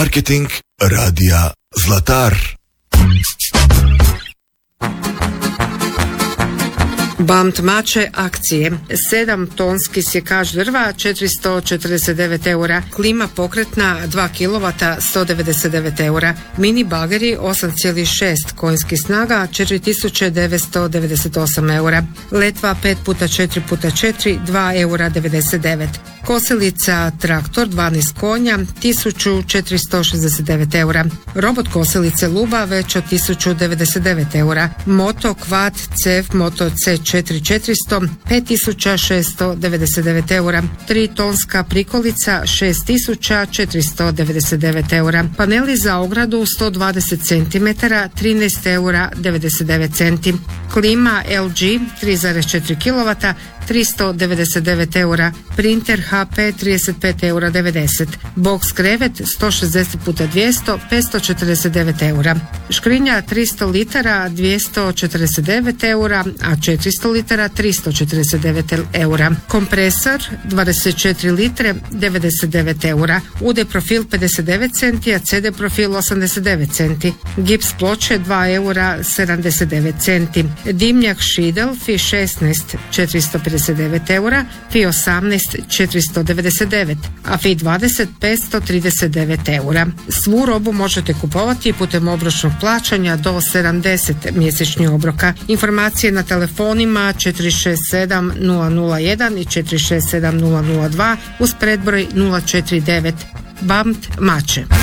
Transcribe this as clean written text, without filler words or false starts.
Marketing radija Zlatar. BAMT Mače akcije. 7 tonski sjekač drva 449 eura, klima pokretna 2 kW 199 eura, mini bageri 8,6 konjskih snaga 4998 eura, letva 5x4x4 2 eura 99, kosilica traktor 12 konja 1469 eura, robot kosilice Luba već od 1099 eura, moto Quad CEF Moto C4 400 5699 eura, 3 tonska prikolica 6499 eura, paneli za ogradu 120 cm 13 eura 99 centi, klima LG 3,4 kW 399 eura, printer HP 35 eura 90, box krevet 160x200 549 eura, škrinja 300 litara 249 eura, a 400 litara 349 eura, kompresor 24 litre 99 eura, UD profil 59 centi, a CD profil 89 centi, gips ploče 2 eura 79 centi, dimnjak Šidel FI 16 459 eura, FI 18 499, a FI 20 539 eura. Svu robu možete kupovati putem obročnog plaćanja do 70 mjesečnih obroka. Informacije na telefonima 467 001 i 467 002 uz predbroj 049. BAMT Mače.